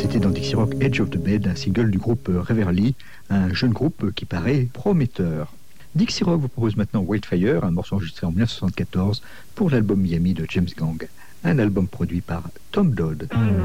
C'était dans Dixie Rock Edge of the Bed, un single du groupe Reverly, un jeune groupe qui paraît prometteur. Dixie Rock vous propose maintenant Wildfire, un morceau enregistré en 1974 pour l'album Miami de James Gang, un album produit par Tom Dodd.